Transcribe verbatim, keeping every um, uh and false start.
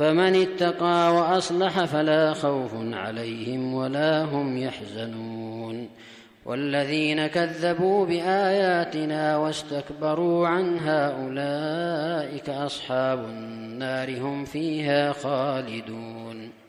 فمن اتقى وأصلح فلا خوف عليهم ولا هم يحزنون والذين كذبوا بآياتنا واستكبروا عنها أولئك أصحاب النار هم فيها خالدون